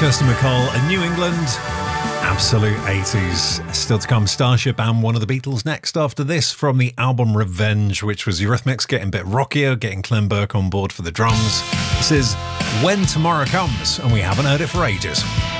Kirsty MacColl and New England. Absolute 80s. Still to come, Starship and one of the Beatles next after this from the album Revenge, which was Eurythmics getting a bit rockier, getting Clem Burke on board for the drums. This is When Tomorrow Comes, and we haven't heard it for ages.